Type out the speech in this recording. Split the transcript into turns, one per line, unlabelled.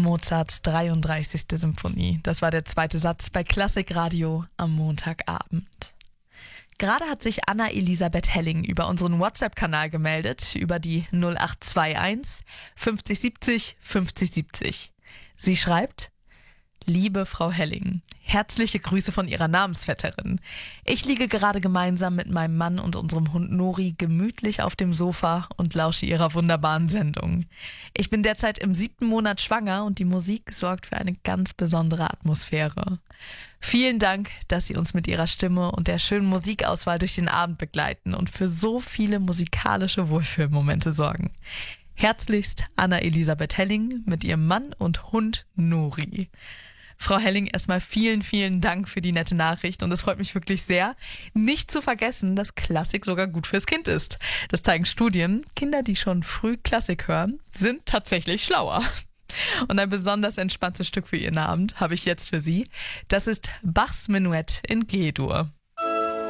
Mozarts 33. Symphonie. Das war der zweite Satz bei Klassikradio am Montagabend. Gerade hat sich Anna-Elisabeth Helling über unseren WhatsApp-Kanal gemeldet, über die 0821 50 70 50 70. Sie schreibt: Liebe Frau Helling, herzliche Grüße von Ihrer Namensvetterin. Ich liege gerade gemeinsam mit meinem Mann und unserem Hund Nori gemütlich auf dem Sofa und lausche Ihrer wunderbaren Sendung. Ich bin derzeit im 7. Monat schwanger und die Musik sorgt für eine ganz besondere Atmosphäre. Vielen Dank, dass Sie uns mit Ihrer Stimme und der schönen Musikauswahl durch den Abend begleiten und für so viele musikalische Wohlfühlmomente sorgen. Herzlichst Anna-Elisabeth Helling mit ihrem Mann und Hund Nori. Frau Helling, erstmal vielen, vielen Dank für die nette Nachricht und es freut mich wirklich sehr. Nicht zu vergessen, dass Klassik sogar gut fürs Kind ist. Das zeigen Studien. Kinder, die schon früh Klassik hören, sind tatsächlich schlauer. Und ein besonders entspanntes Stück für Ihren Abend habe ich jetzt für Sie. Das ist Bachs Menuett in G-Dur.